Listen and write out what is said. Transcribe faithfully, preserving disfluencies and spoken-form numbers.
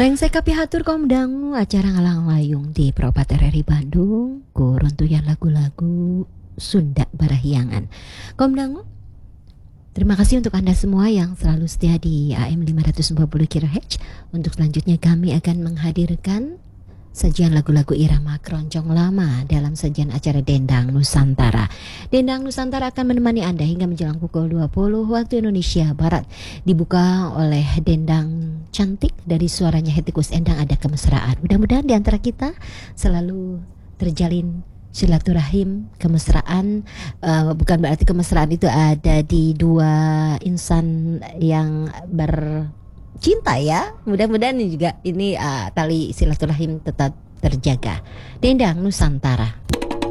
Rengsek kapihatur kaum dangu acara ngalang layung di Propat R R I Bandung kuruntuyan lagu-lagu Sunda Barahyangan. Kaum dangu, terima kasih untuk Anda semua yang selalu setia di A M lima ratus empat puluh kilohertz. Untuk selanjutnya kami akan menghadirkan sajian lagu-lagu irama keroncong lama dalam sajian acara Dendang Nusantara. Dendang Nusantara akan menemani Anda hingga menjelang pukul dua puluh waktu Indonesia Barat. Dibuka oleh dendang cantik dari suaranya Hetikus Endang, Ada Kemesraan. Mudah-mudahan di antara kita selalu terjalin silaturahim, kemesraan. Uh, bukan berarti kemesraan itu ada di dua insan yang ber cinta ya, mudah-mudahan juga ini uh, tali silaturahim tetap terjaga. Dendang Nusantara.